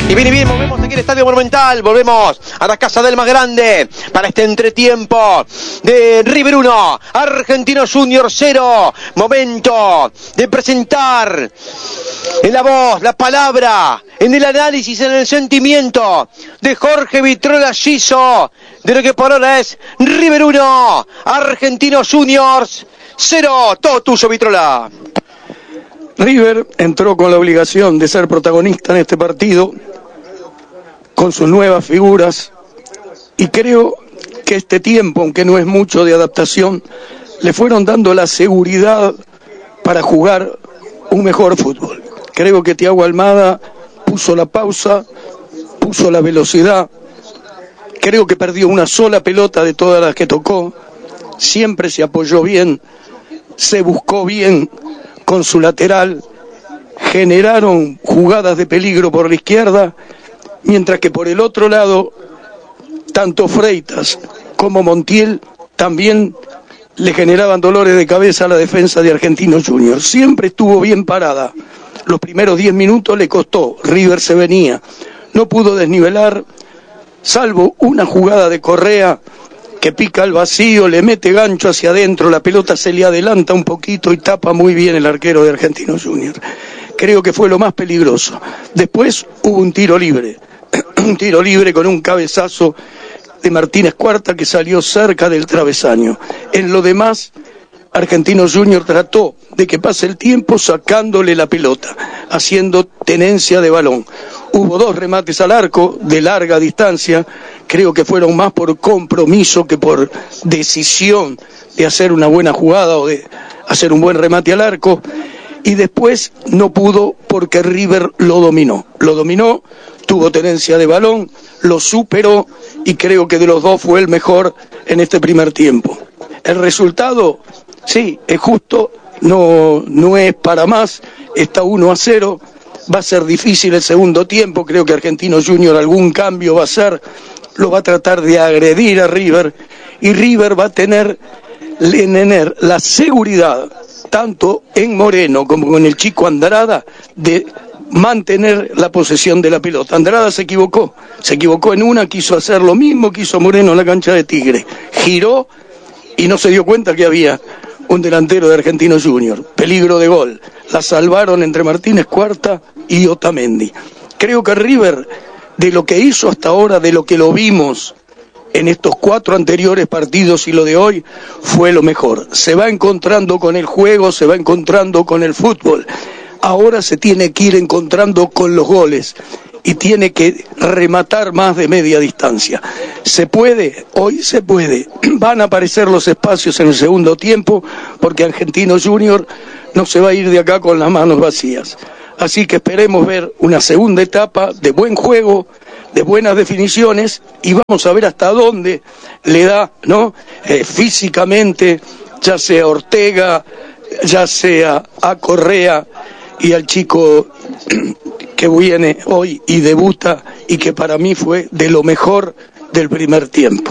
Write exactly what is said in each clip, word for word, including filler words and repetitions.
Y bien y bien, volvemos aquí al Estadio Monumental, volvemos a la casa del más grande para este entretiempo de River uno, Argentinos Juniors cero. Momento de presentar en la voz, la palabra, en el análisis, en el sentimiento de Jorge Vitrola Giso, de lo que por ahora es River uno, Argentinos Juniors cero. Todo tuyo, Vitrola. River entró con la obligación de ser protagonista en este partido, con sus nuevas figuras, y creo que este tiempo, aunque no es mucho de adaptación, le fueron dando la seguridad para jugar un mejor fútbol. Creo que Thiago Almada puso la pausa, puso la velocidad, creo que perdió una sola pelota de todas las que tocó, siempre se apoyó bien, se buscó bien con su lateral, generaron jugadas de peligro por la izquierda, mientras que por el otro lado, tanto Freitas como Montiel también le generaban dolores de cabeza a la defensa de Argentinos Juniors. Siempre estuvo bien parada. Los primeros diez minutos le costó, River se venía, no pudo desnivelar, salvo una jugada de Correa que pica al vacío, le mete gancho hacia adentro, la pelota se le adelanta un poquito y tapa muy bien el arquero de Argentinos Juniors. Creo que fue lo más peligroso. Después hubo un tiro libre, un tiro libre con un cabezazo de Martínez Cuarta que salió cerca del travesaño. En lo demás, Argentinos Juniors trató de que pase el tiempo sacándole la pelota, haciendo tenencia de balón. Hubo dos remates al arco de larga distancia, creo que fueron más por compromiso que por decisión de hacer una buena jugada o de hacer un buen remate al arco, y después no pudo porque River lo dominó, lo dominó, tuvo tenencia de balón, lo superó y creo que de los dos fue el mejor en este primer tiempo. El resultado, sí, es justo, no, no es para más, está uno a cero, va a ser difícil el segundo tiempo, creo que Argentinos Juniors algún cambio va a hacer, lo va a tratar de agredir a River, y River va a tener, tener la seguridad, tanto en Moreno como en el chico Andrada, de mantener la posesión de la pelota. Andrada se equivocó, se equivocó en una, quiso hacer lo mismo que hizo Moreno en la cancha de Tigre, giró y no se dio cuenta que había un delantero de Argentinos Juniors, peligro de gol, la salvaron entre Martínez Cuarta y Otamendi. Creo que River, de lo que hizo hasta ahora, de lo que lo vimos en estos cuatro anteriores partidos y lo de hoy, fue lo mejor. Se va encontrando con el juego, se va encontrando con el fútbol. Ahora se tiene que ir encontrando con los goles y tiene que rematar más de media distancia. ¿Se puede? Hoy se puede. Van a aparecer los espacios en el segundo tiempo porque Argentinos Juniors no se va a ir de acá con las manos vacías. Así que esperemos ver una segunda etapa de buen juego, de buenas definiciones, y vamos a ver hasta dónde le da, ¿no? Eh, físicamente, ya sea Ortega, ya sea a Correa y al chico que viene hoy y debuta y que para mí fue de lo mejor del primer tiempo.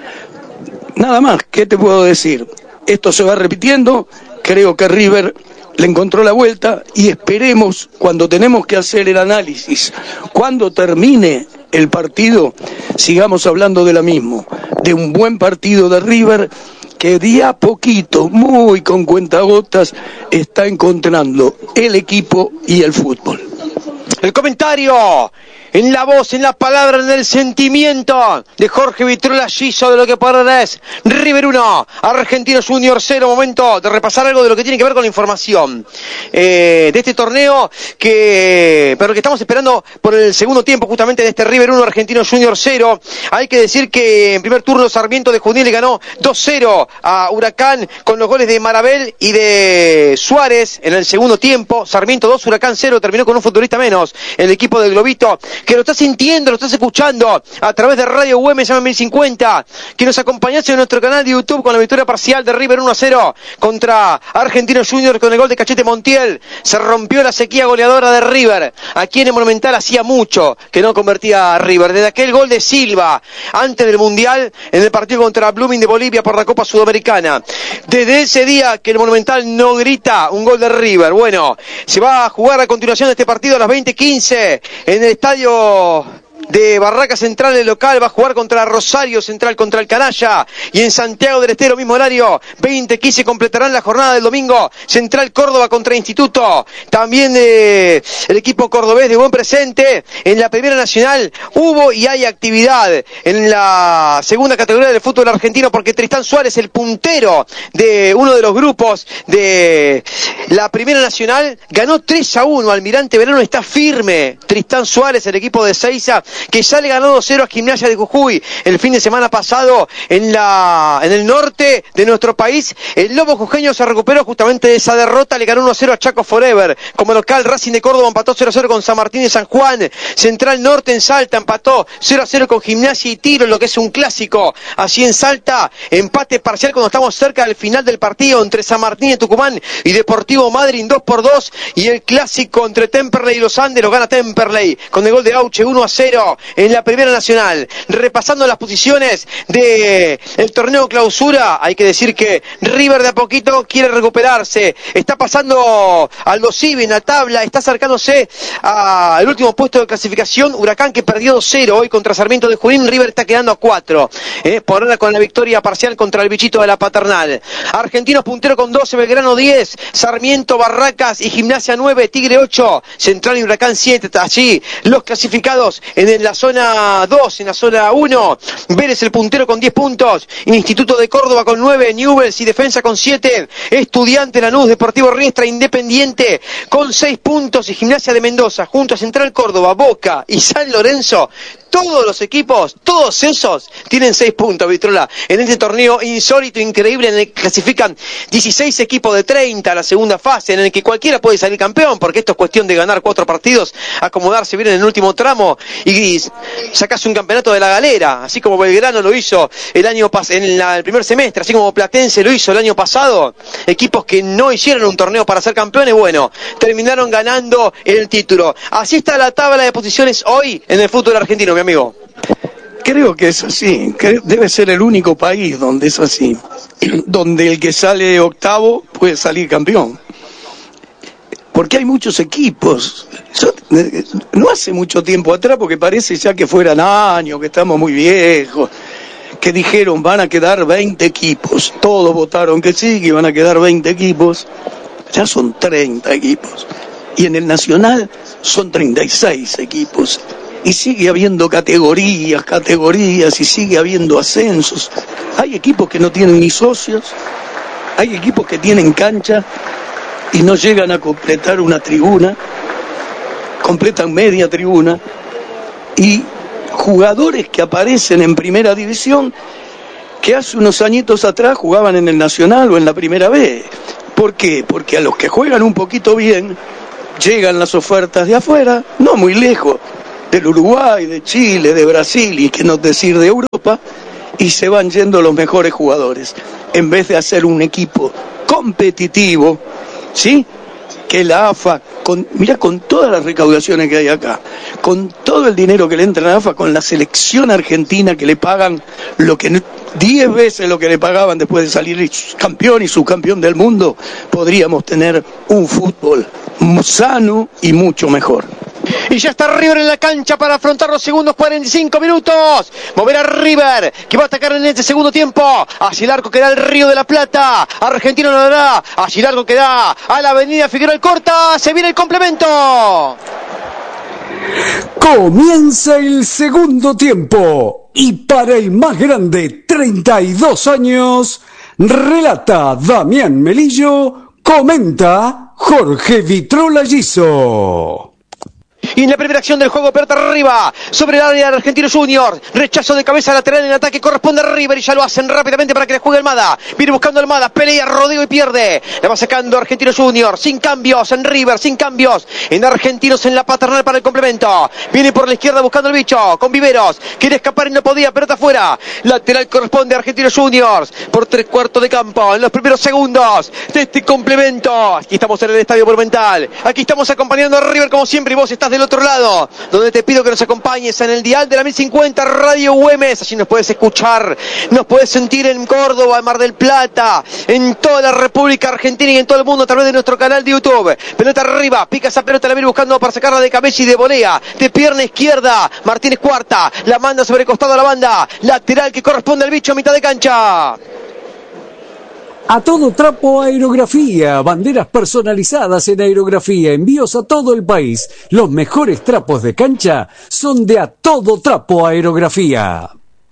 Nada más, ¿qué te puedo decir? Esto se va repitiendo, creo que River le encontró la vuelta y esperemos, cuando tenemos que hacer el análisis, cuando termine el partido, sigamos hablando de lo mismo, de un buen partido de River que de a poquito, muy con cuentagotas, está encontrando el equipo y el fútbol. El comentario, en la voz, en la palabra, en el sentimiento de Jorge Vitrola Giso, de lo que por ahora es River uno, Argentinos Juniors cero. Momento de repasar algo de lo que tiene que ver con la información eh, de este torneo, que pero que estamos esperando por el segundo tiempo justamente de este River uno, Argentinos Juniors cero. Hay que decir que en primer turno Sarmiento de Junín le ganó dos cero a Huracán con los goles de Marabel y de Suárez. En el segundo tiempo, Sarmiento dos, Huracán cero, terminó con un futbolista menos el equipo del Globito, que lo estás sintiendo, lo estás escuchando a través de Radio U M mil cincuenta, que nos acompañase en nuestro canal de YouTube con la victoria parcial de River uno a cero contra Argentinos Juniors con el gol de Cachete Montiel. Se rompió la sequía goleadora de River. Aquí en el Monumental hacía mucho que no convertía a River, desde aquel gol de Silva antes del Mundial en el partido contra Blooming de Bolivia por la Copa Sudamericana. Desde ese día que el Monumental no grita un gol de River. Bueno, se va a jugar a continuación de este partido a las veinte quince en el estadio cuadro de Barraca Central, el local, va a jugar contra Rosario Central, contra el Canalla, y en Santiago del Estero, mismo horario, veinte quince completarán la jornada del domingo, Central Córdoba contra Instituto. También eh, el equipo cordobés de buen presente. En la Primera Nacional hubo y hay actividad en la segunda categoría del fútbol argentino, porque Tristán Suárez, el puntero de uno de los grupos de la Primera Nacional, ganó tres a uno. Almirante Verano está firme. Tristán Suárez, el equipo de Seiza, que ya le ganó dos cero a Gimnasia de Jujuy el fin de semana pasado en la en el norte de nuestro país. El Lobo Jujeño se recuperó justamente de esa derrota, le ganó uno cero a Chaco Forever. Como local, Racing de Córdoba empató cero a cero con San Martín de San Juan. Central Norte en Salta empató cero a cero con Gimnasia y Tiro, lo que es un clásico. Así en Salta, empate parcial cuando estamos cerca del final del partido entre San Martín de Tucumán y Deportivo Madryn, dos por dos, y el clásico entre Temperley y Los Andes lo gana Temperley con el gol de Auche, uno a cero en la Primera Nacional. Repasando las posiciones de el torneo clausura, hay que decir que River de a poquito quiere recuperarse, está pasando Aldo Civi en la tabla, está acercándose al último puesto de clasificación. Huracán, que perdió dos cero hoy contra Sarmiento de Junín. River está quedando a cuatro, eh, por ahora con la victoria parcial contra el bichito de la Paternal. Argentinos puntero con doce, Belgrano diez, Sarmiento, Barracas y Gimnasia nueve, Tigre ocho, Central y Huracán siete. Allí los clasificados en la zona dos, en la zona uno, Vélez el puntero con diez puntos, Instituto de Córdoba con nueve, Newell's y Defensa con siete, Estudiante, Lanús, Deportivo Riestra, Independiente con seis puntos, y Gimnasia de Mendoza junto a Central Córdoba, Boca y San Lorenzo. Todos los equipos, todos esos, tienen seis puntos, Vitrola, en este torneo insólito, increíble, en el que clasifican dieciséis equipos de treinta a la segunda fase, en el que cualquiera puede salir campeón, porque esto es cuestión de ganar cuatro partidos, acomodarse bien en el último tramo y sacarse un campeonato de la galera, así como Belgrano lo hizo el año pas- en la, el primer semestre, así como Platense lo hizo el año pasado. Equipos que no hicieron un torneo para ser campeones, bueno, terminaron ganando el título. Así está la tabla de posiciones hoy en el fútbol argentino, mi amigo. Creo que es así, creo, debe ser el único país donde es así, donde el que sale octavo puede salir campeón. Porque hay muchos equipos. Yo, no hace mucho tiempo atrás, porque parece ya que fueran años, que estamos muy viejos, que dijeron van a quedar veinte equipos. Todos votaron que sí, que iban a quedar veinte equipos. Ya son treinta equipos. Y en el Nacional son treinta y seis equipos. Y sigue habiendo categorías, categorías, y sigue habiendo ascensos. Hay equipos que no tienen ni socios, hay equipos que tienen cancha y no llegan a completar una tribuna, completan media tribuna, y jugadores que aparecen en primera división que hace unos añitos atrás jugaban en el Nacional o en la Primera B. ¿Por qué? Porque a los que juegan un poquito bien llegan las ofertas de afuera, no muy lejos, del Uruguay, de Chile, de Brasil, y que no decir de Europa, y se van yendo los mejores jugadores, en vez de hacer un equipo competitivo, ¿sí? Que la A F A, con, mira, con todas las recaudaciones que hay acá, con todo el dinero que le entra a la A F A, con la selección argentina que le pagan lo que diez veces lo que le pagaban después de salir campeón y subcampeón del mundo, podríamos tener un fútbol sano y mucho mejor. Y ya está River en la cancha para afrontar los segundos cuarenta y cinco minutos. Moverá River, que va a atacar en este segundo tiempo. Allí el arco que da el Río de la Plata. Argentino lo dará. Allí el arco que da a la avenida Figueroa Corta. Se viene el complemento. Comienza el segundo tiempo. Y para el más grande, treinta y dos años, relata Damián Melillo, comenta Jorge Vitrola Giso. Y en la primera acción del juego, pelota arriba, sobre el área de Argentinos Juniors. Rechazo de cabeza lateral en ataque, corresponde a River y ya lo hacen rápidamente para que le juegue Almada. Viene buscando Almada, pelea, rodeo y pierde. Le va sacando Argentinos Juniors, sin cambios en River, sin cambios en Argentinos en la Paternal para el complemento. Viene por la izquierda buscando el bicho, con Viveros. Quiere escapar y no podía, pelota afuera. Lateral corresponde a Argentinos Juniors, por tres cuartos de campo, en los primeros segundos de este complemento. Aquí estamos en el Estadio Monumental. Aquí estamos acompañando a River como siempre y vos estás del otro lado, donde te pido que nos acompañes en el dial de la mil cincuenta Radio Güemes. Allí nos puedes escuchar, nos puedes sentir en Córdoba, en Mar del Plata, en toda la República Argentina y en todo el mundo a través de nuestro canal de YouTube. Pelota arriba, pica esa pelota, la viene buscando para sacarla de cabeza y de volea, de pierna izquierda. Martínez Cuarta, la manda sobre el costado a la banda, lateral que corresponde al bicho a mitad de cancha. A todo trapo aerografía, banderas personalizadas en aerografía, envíos a todo el país. Los mejores trapos de cancha son de A Todo Trapo Aerografía.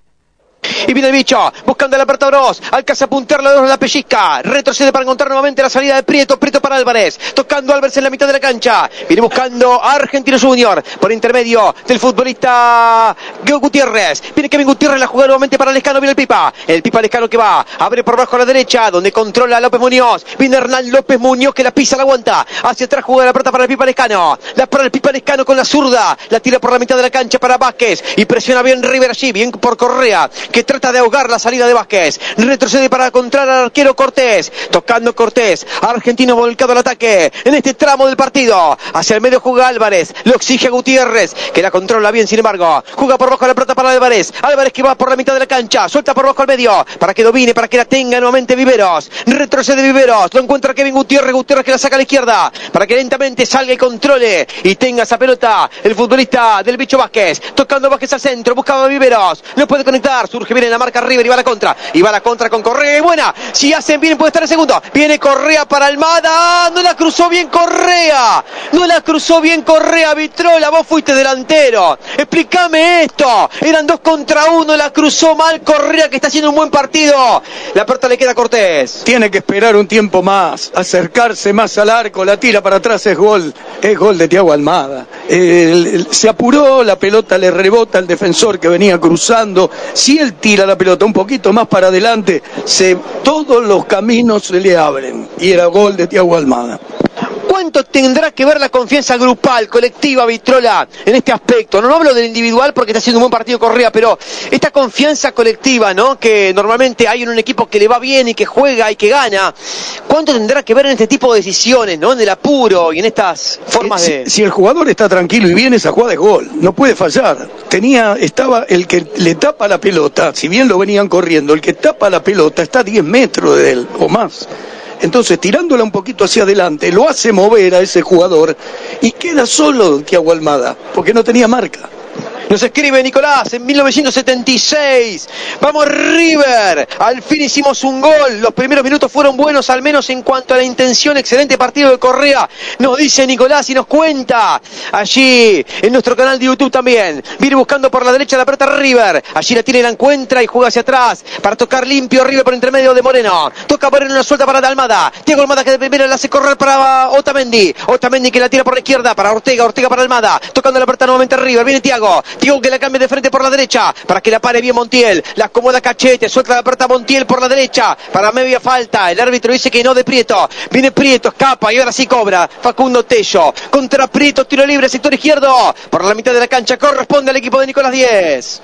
Y viene el bicho, buscando la aperta Bros, alcanza a apuntarla de la pellizca, retrocede para encontrar nuevamente la salida de Prieto, Prieto para Álvarez, tocando Álvarez en la mitad de la cancha, viene buscando a Argentino Junior, por intermedio del futbolista Gutiérrez, viene Kevin Gutiérrez, la jugada nuevamente para Lescano, viene el Pipa, el Pipa Lescano que va, abre por bajo a la derecha, donde controla a López Muñoz, viene Hernán López Muñoz que la pisa, la aguanta, hacia atrás juega la aperta para el Pipa Lescano, la para el Pipa Lescano con la zurda, la tira por la mitad de la cancha para Vázquez, y presiona bien River allí, bien por Correa, que trata de ahogar la salida de Vázquez, retrocede para encontrar al arquero Cortés, tocando Cortés, Argentino volcado al ataque, en este tramo del partido, hacia el medio juega Álvarez, lo exige Gutiérrez, que la controla bien sin embargo, juega por bajo la pelota para Álvarez, Álvarez que va por la mitad de la cancha, suelta por bajo al medio, para que domine, para que la tenga nuevamente Viveros, retrocede Viveros, lo encuentra Kevin Gutiérrez, Gutiérrez que la saca a la izquierda, para que lentamente salga y controle, y tenga esa pelota, el futbolista del bicho Vázquez, tocando Vázquez al centro, buscaba a Viveros, no puede conectar, surge bien en la marca River y va a la contra, y va a la contra con Correa, y buena, si hacen bien puede estar el segundo, viene Correa para Almada, no la cruzó bien Correa, no la cruzó bien Correa, Vitrola, vos fuiste delantero, explícame esto, eran dos contra uno, la cruzó mal Correa que está haciendo un buen partido, la pelota le queda a Cortés. Tiene que esperar un tiempo más, acercarse más al arco, la tira para atrás, es gol, es gol de Thiago Almada, eh, se apuró, la pelota le rebota al defensor que venía cruzando, si él tira la pelota un poquito más para adelante, se, todos los caminos se le abren, y era gol de Thiago Almada. ¿Cuánto tendrá que ver la confianza grupal, colectiva, Vitrola, en este aspecto? No, no hablo del individual porque está haciendo un buen partido Correa, pero esta confianza colectiva, ¿no?, que normalmente hay en un equipo que le va bien y que juega y que gana, ¿cuánto tendrá que ver en este tipo de decisiones, ¿no?, en el apuro y en estas formas si, de... Si el jugador está tranquilo y bien, esa jugada es gol, no puede fallar. Tenía, estaba el que le tapa la pelota, si bien lo venían corriendo, el que tapa la pelota está a diez metros de él o más. Entonces, tirándola un poquito hacia adelante, lo hace mover a ese jugador y queda solo Thiago Almada, porque no tenía marca. Nos escribe Nicolás en mil novecientos setenta y seis. Vamos River. Al fin hicimos un gol. Los primeros minutos fueron buenos, al menos en cuanto a la intención. Excelente partido de Correa. Nos dice Nicolás y nos cuenta. Allí en nuestro canal de YouTube también. Viene buscando por la derecha la pelota River. Allí la tiene y la encuentra y juega hacia atrás. Para tocar limpio River por intermedio de Moreno. Toca Moreno, una suelta para Almada. Thiago Almada que de primera la hace correr para Otamendi. Otamendi que la tira por la izquierda para Ortega. Ortega para Almada. Tocando la pelota nuevamente River. Viene Thiago. Thiago que la cambia de frente por la derecha para que la pare bien Montiel, la acomoda Cachete, suelta la pelota Montiel por la derecha para media falta, el árbitro dice que no de Prieto, viene Prieto, escapa y ahora sí cobra Facundo Tello, contra Prieto, tiro libre, sector izquierdo, por la mitad de la cancha, corresponde al equipo de Nicolás Díez.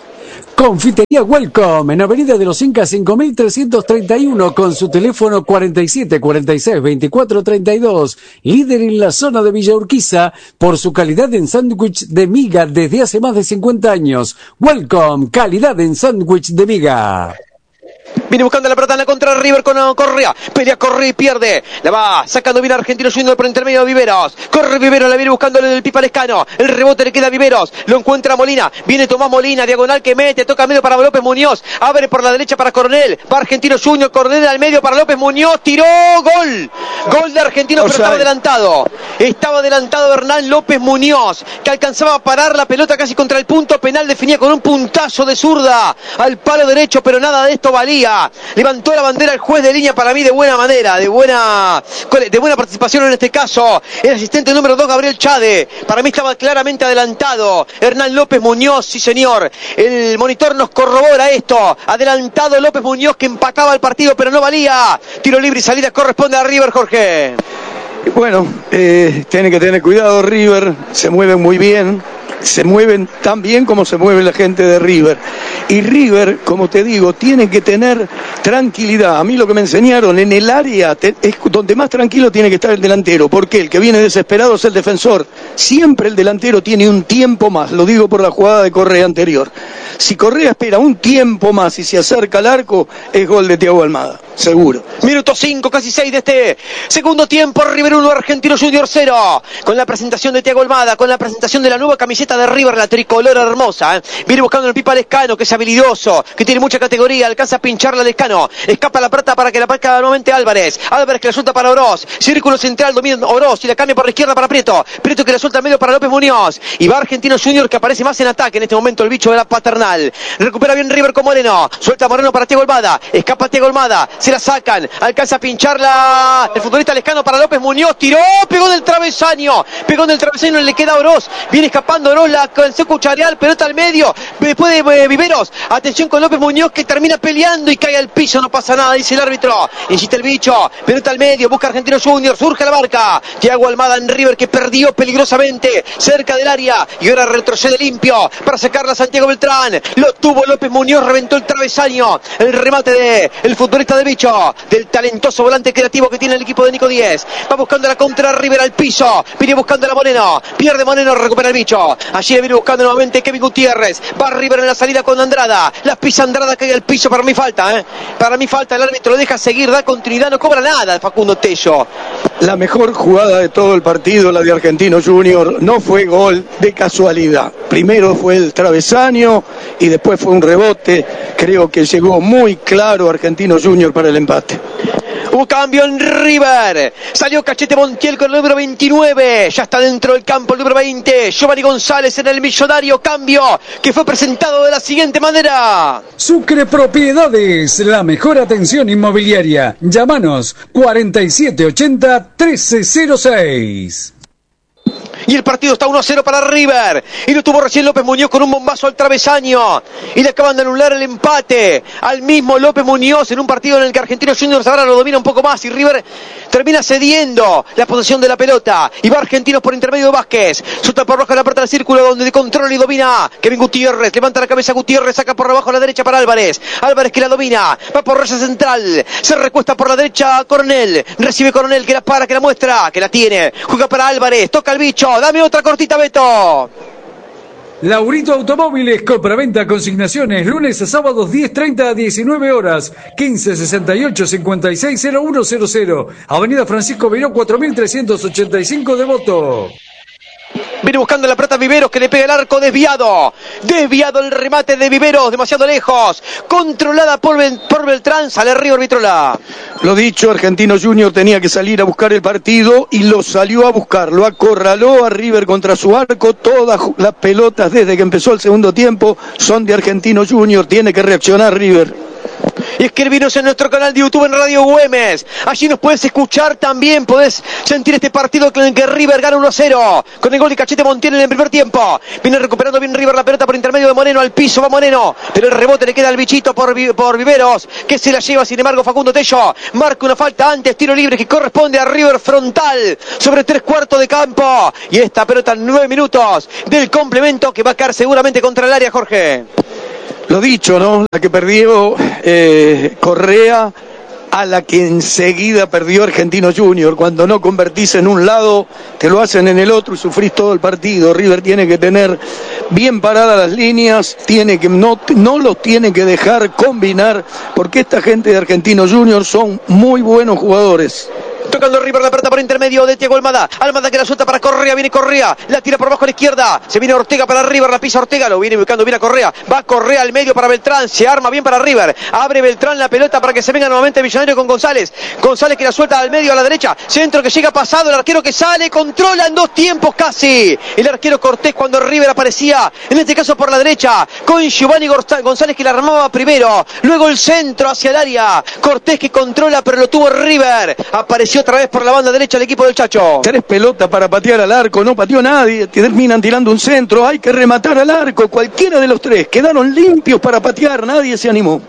Confitería Welcome en Avenida de los Incas cinco mil trescientos treinta y uno con su teléfono cuarenta y siete cuarenta y seis veinticuatro treinta y dos, líder en la zona de Villa Urquiza por su calidad en sándwich de miga desde hace más de cincuenta años. Welcome, calidad en sándwich de miga. Viene buscando la pelota en la contra River con Correa. Pelea Correa y pierde. La va sacando bien Argentino Junior por intermedio de Viveros. Corre Viveros, la viene buscándole del Pipa Lescano. El rebote le queda a Viveros. Lo encuentra Molina. Viene Tomás Molina, diagonal que mete. Toca medio para López Muñoz. Abre por la derecha para Coronel. Va Argentino Junior. Coronel al medio para López Muñoz. Tiró. Gol. Gol de Argentino, pero estaba adelantado. Estaba adelantado Hernán López Muñoz, que alcanzaba a parar la pelota casi contra el punto penal. Definía con un puntazo de zurda al palo derecho, pero nada de esto valía. Levantó la bandera el juez de línea, para mí de buena manera, de buena de buena participación en este caso. El asistente número dos, Gabriel Chade. Para mí estaba claramente adelantado Hernán López Muñoz, sí señor. El monitor nos corrobora esto. Adelantado López Muñoz, que empataba el partido, pero no valía. Tiro libre y salida corresponde a River, Jorge. Bueno, eh, tiene que tener cuidado River, se mueve muy bien. se mueven tan bien como se mueve la gente de River. Y River, como te digo, tiene que tener tranquilidad. A mí lo que me enseñaron en el área te, es donde más tranquilo tiene que estar el delantero, porque el que viene desesperado es el defensor. Siempre el delantero tiene un tiempo más, lo digo por la jugada de Correa anterior. Si Correa espera un tiempo más y se acerca al arco, es gol de Thiago Almada, seguro. Minuto cinco, casi seis de este segundo tiempo. River uno, Argentino Junior cero. Con la presentación de Thiago Almada, con la presentación de la nueva camiseta de River, la tricolor hermosa. ¿eh? Viene buscando el Pipa Lescano, que es habilidoso, que tiene mucha categoría, alcanza a pincharla a Lescano. Escapa la plata para que la marca nuevamente Álvarez. Álvarez que la suelta para Oroz. Círculo central, domina Oroz y la cambia por la izquierda para Prieto. Prieto que la suelta al medio para López Muñoz. Y va Argentino Junior, que aparece más en ataque en este momento, el bicho de la paternal. Recupera bien River con Moreno. Suelta Moreno para Thiago Almada. Escapa Thiago Almada. Se la sacan. Alcanza a pincharla el futbolista Lescano para López Muñoz. Tiró. Pegó del travesaño. Pegó del travesaño. Le queda Oroz. Viene escapando Oroz. La comenzó a cucharear. Pelota al medio. Después de eh, Viveros. Atención con López Muñoz, que termina peleando y cae al piso. No pasa nada, dice el árbitro. Insiste el bicho. Pelota al medio. Busca Argentino Junior. Surge la marca. Thiago Almada en River, que perdió peligrosamente cerca del área. Y ahora retrocede limpio para sacarla a Santiago Beltrán. Lo tuvo López Muñoz. Reventó el travesaño. El remate de el futbolista de bicho. Del talentoso volante creativo que tiene el equipo de Nico Díez. Va buscando la contra River al piso. Viene buscando la Moreno. Pierde Moreno. Recupera el bicho. Allí viene buscando nuevamente Kevin Gutiérrez. Va River en la salida con Andrada. La pisa Andrada, cae al piso. Para mí falta, ¿eh? Para mí falta. El árbitro lo deja seguir. Da continuidad. No cobra nada Facundo Tello. La mejor jugada de todo el partido, la de Argentino Junior, no fue gol de casualidad. Primero fue el travesaño y después fue un rebote. Creo que llegó muy claro Argentino Junior para el empate. Hubo cambio en River. Salió Cachete Montiel con el número veintinueve. Ya está dentro del campo el número veinte. Giovanni González en el millonario cambio, que fue presentado de la siguiente manera. Sucre Propiedades, la mejor atención inmobiliaria. Llámanos cuarenta y siete ochenta trece cero seis. Y el partido está uno a cero para River. Y lo tuvo recién López Muñoz con un bombazo al travesaño. Y le acaban de anular el empate al mismo López Muñoz en un partido en el que Argentinos Juniors ahora lo domina un poco más. Y River termina cediendo la posesión de la pelota. Y va Argentinos por intermedio de Vázquez. Suelta por abajo la puerta del círculo donde de control y domina Kevin Gutiérrez. Levanta la cabeza Gutiérrez. Saca por abajo a la derecha para Álvarez. Álvarez que la domina. Va por raya central. Se recuesta por la derecha Coronel. Recibe Coronel que la para, que la muestra. Que la tiene. Juega para Álvarez. Toca el bicho. Dame otra cortita, Beto. Laurito Automóviles, compraventa, consignaciones, lunes a sábados diez treinta a diecinueve horas, quince sesenta y ocho cincuenta y seis cero uno cero cero, Avenida Francisco Beiró cuatro mil trescientos ochenta y cinco Devoto. Viene buscando la plata Viveros, que le pega el arco desviado. Desviado el remate de Viveros, demasiado lejos. Controlada por, Bel por Beltrán, sale River Vitrola. Lo dicho, Argentino Junior tenía que salir a buscar el partido y lo salió a buscar. Lo acorraló a River contra su arco. Todas las pelotas desde que empezó el segundo tiempo son de Argentino Junior. Tiene que reaccionar River. Y escribiros en nuestro canal de YouTube en Radio Güemes. Allí nos puedes escuchar también. Podés sentir este partido en el que River gana uno a cero. Con el gol de Cachete Montiel en el primer tiempo. Viene recuperando bien River la pelota por intermedio de Moreno. Al piso va Moreno. Pero el rebote le queda al bichito por, por Viveros, que se la lleva sin embargo Facundo Tello. Marca una falta antes. Tiro libre que corresponde a River frontal. Sobre tres cuartos de campo. Y esta pelota en nueve minutos del complemento, que va a caer seguramente contra el área, Jorge. Lo dicho, ¿no? La que perdió eh, Correa, a la que enseguida perdió Argentino Junior. Cuando no convertís en un lado, te lo hacen en el otro y sufrís todo el partido. River tiene que tener bien paradas las líneas, tiene que no, no los tiene que dejar combinar, porque esta gente de Argentino Junior son muy buenos jugadores. Tocando River la pelota por intermedio de Thiago Almada. Almada que la suelta para Correa. Viene Correa. La tira por abajo a la izquierda. Se viene Ortega para River. La pisa Ortega. Lo viene buscando bien a Correa. Va Correa al medio para Beltrán. Se arma bien para River. Abre Beltrán la pelota para que se venga nuevamente el Millonario con González. González que la suelta al medio a la derecha. Centro que llega pasado. El arquero que sale. Controla en dos tiempos casi. El arquero Cortés cuando River aparecía. En este caso por la derecha. Con Giovanni González que la armaba primero. Luego el centro hacia el área. Cortés que controla pero lo tuvo River. Apareció otra vez por la banda derecha el equipo del Chacho. Tres pelotas para patear al arco, no pateó nadie, terminan tirando un centro, hay que rematar al arco, cualquiera de los tres, quedaron limpios para patear, nadie se animó.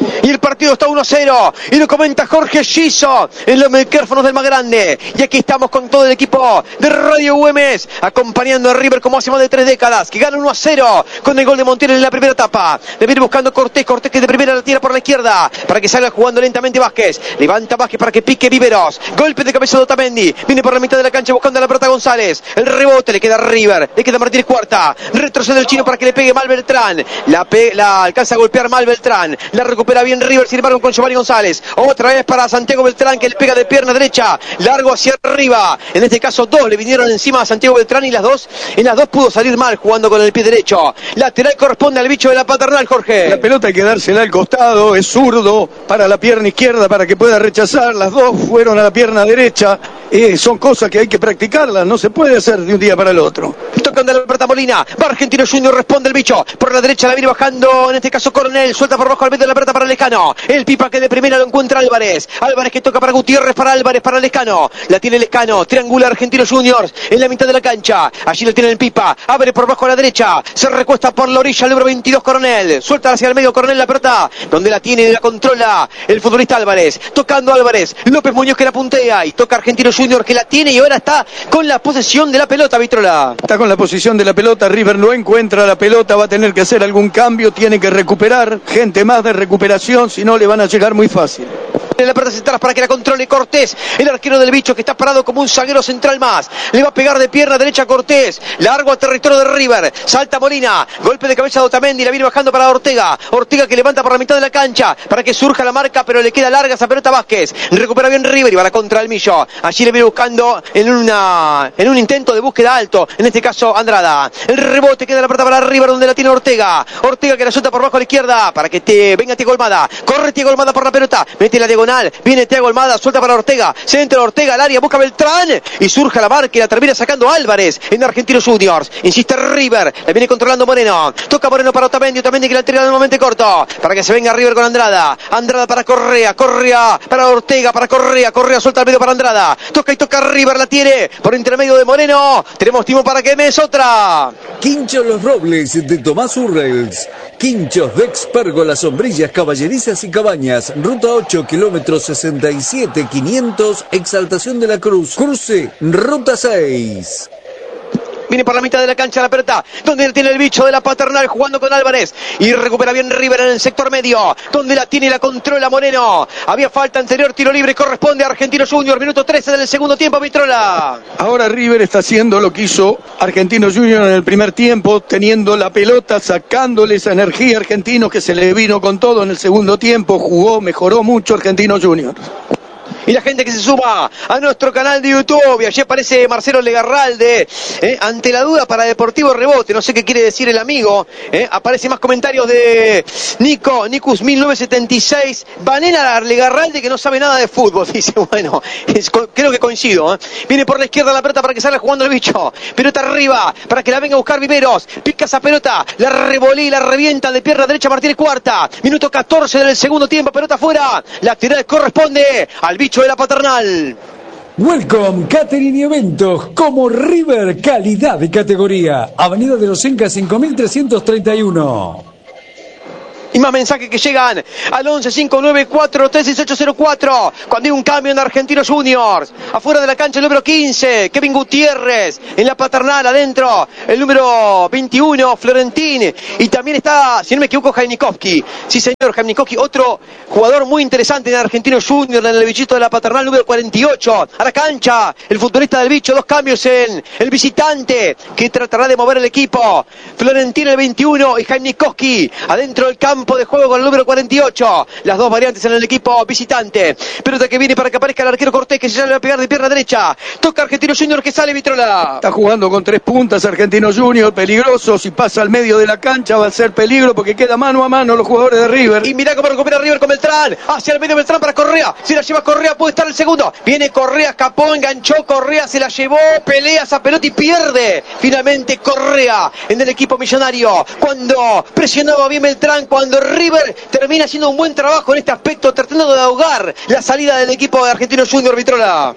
Y el partido está uno a cero. Y lo comenta Jorge Giso en los micrófonos del más grande. Y aquí estamos con todo el equipo de Radio Güemes, acompañando a River como hace más de tres décadas, que gana uno a cero con el gol de Montiel en la primera etapa. Le viene buscando Cortés. Cortés que de primera la tira por la izquierda para que salga jugando lentamente Vázquez. Levanta Vázquez para que pique Viveros. Golpe de cabeza de Otamendi. Viene por la mitad de la cancha buscando a la pelota González. El rebote le queda a River. Le queda a Martínez Cuarta. Retrocede el chino para que le pegue mal Beltrán. La, pe la alcanza a golpear mal Beltrán. La recupera bien River, sin embargo, con Giovanni González. Otra vez para Santiago Beltrán, que le pega de pierna derecha. Largo hacia arriba. En este caso, dos le vinieron encima a Santiago Beltrán y las dos, en las dos pudo salir mal jugando con el pie derecho. Lateral corresponde al bicho de la Paternal, Jorge. La pelota hay que dársela al costado. Es zurdo para la pierna izquierda para que pueda rechazar. Las dos fueron a la pierna derecha. Eh, son cosas que hay que practicarlas. No se puede hacer de un día para el otro. Tocando la pelota Molina. Va Argentino Junior, responde el bicho. Por la derecha la viene bajando, en este caso Coronel. Suelta por abajo al medio de la pelota para Lescano. El Pipa que de primera lo encuentra Álvarez. Álvarez que toca para Gutiérrez, para Álvarez, para Lescano. La tiene Lescano. Triangula Argentino Juniors en la mitad de la cancha. Allí la tiene el Pipa. Abre por abajo a la derecha. Se recuesta por la orilla el número veintidós Coronel. Suelta hacia el medio Coronel la pelota. Donde la tiene y la controla el futbolista Álvarez. Tocando Álvarez. López Muñoz que la puntea. Y toca Argentino Junior que la tiene y ahora está con la posesión de la pelota, Vitrola. Está con la posición de la pelota. River no encuentra la pelota. Va a tener que hacer algún cambio. Tiene que recuperar. Gente más de recuperación. Si no, le van a llegar muy fácil. En la pelota central para que la controle Cortés, el arquero del bicho que está parado como un zaguero central más. Le va a pegar de pierna derecha a Cortés. Largo a territorio de River. Salta Molina. Golpe de cabeza de Otamendi. La viene bajando para Ortega. Ortega que levanta por la mitad de la cancha para que surja la marca, pero le queda larga esa pelota a Vázquez. Recupera bien River y va a la contra el Millo. Allí le viene buscando en, una, en un intento de búsqueda alto. En este caso Andrada. El rebote queda la pelota para River donde la tiene Ortega. Ortega que la suelta por abajo a la izquierda para que te venga Thiago Almada. Corre Thiago Almada por la pelota. Mete la diagonal. Viene Thiago Almada, suelta para Ortega. Se entra Ortega al área, busca Beltrán. Y surge la marca y la termina sacando Álvarez en Argentinos Juniors. Insiste River. La viene controlando Moreno. Toca Moreno para Otamendi. Otamendi que la tira en un momento corto. Para que se venga River con Andrada. Andrada para Correa. Correa para Ortega. Para Correa. Correa suelta al medio para Andrada. Toca y toca River. La tiene por intermedio de Moreno. Tenemos tiempo para que me es otra. Quinchos Los Robles de Tomás Urrels. Quinchos de Expérgolas, sombrillas, caballerizas y cabañas. Ruta ocho, kilómetros sesenta y siete quinientos, Exaltación de la Cruz. Cruce, ruta seis. Viene por la mitad de la cancha la pelota, donde tiene el bicho de la Paternal jugando con Álvarez. Y recupera bien River en el sector medio, donde la tiene y la controla Moreno. Había falta anterior, tiro libre, corresponde a Argentino Junior. Minuto trece del segundo tiempo, Vitrola. Ahora River está haciendo lo que hizo Argentino Junior en el primer tiempo, teniendo la pelota, sacándole esa energía a Argentino que se le vino con todo en el segundo tiempo. Jugó, mejoró mucho Argentino Junior. Y la gente que se suma a nuestro canal de YouTube. Y allí aparece Marcelo Legarralde. Eh, ante la duda para Deportivo Rebote. No sé qué quiere decir el amigo. Eh, aparece más comentarios de Nico, Nicus mil novecientos setenta y seis. Banena Legarralde que no sabe nada de fútbol. Dice, bueno, es, creo que coincido. Eh. Viene por la izquierda la pelota para que salga jugando el bicho. Pelota arriba para que la venga a buscar Viveros. Pica esa pelota. La revolea y la revienta de pierna derecha Martínez Cuarta. Minuto catorce del segundo tiempo. Pelota afuera. La actividad corresponde al bicho de la Paternal. Welcome Catering y Eventos como River, calidad de categoría. Avenida de los Incas cinco mil trescientos treinta y uno. Y más mensajes que llegan al once cinco nueve cuatro tres seis ocho cero cuatro. Cuando hay un cambio en Argentinos Juniors. Afuera de la cancha el número quince, Kevin Gutiérrez. En la Paternal adentro el número veintiuno, Florentín. Y también está, si no me equivoco, Jainikowski. Sí señor, Jainikowski, otro jugador muy interesante en Argentinos Juniors, en el bichito de la Paternal, número cuarenta y ocho. A la cancha, el futbolista del bicho, dos cambios en el visitante, que tratará de mover el equipo. Florentín el veintiuno y Jainikowski adentro del campo de juego con el número cuarenta y ocho. Las dos variantes en el equipo visitante. Pelota que viene para que aparezca el arquero Cortés, que ya le va a pegar de pierna derecha. Toca Argentino Junior que sale Vitrola. Está jugando con tres puntas Argentino Junior, peligroso. Si pasa al medio de la cancha va a ser peligro porque queda mano a mano los jugadores de River. Y mira cómo recupera River con Beltrán. Hacia el medio Beltrán para Correa. Si la lleva Correa puede estar el segundo. Viene Correa, escapó, enganchó. Correa se la llevó. Pelea esa pelota y pierde. Finalmente Correa en el equipo millonario. Cuando presionaba bien Beltrán, cuando River termina haciendo un buen trabajo en este aspecto, tratando de ahogar la salida del equipo de Argentino Junior, Vitrola.